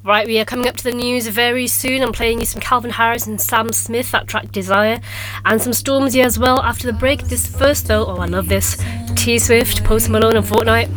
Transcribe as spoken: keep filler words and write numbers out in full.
Right, we are coming up to the news very soon. I'm playing you some Calvin Harris and Sam Smith, that track Desire, and some Stormzy as well after the break. This first though, oh I love this, T Swift, Post Malone and Fortnite.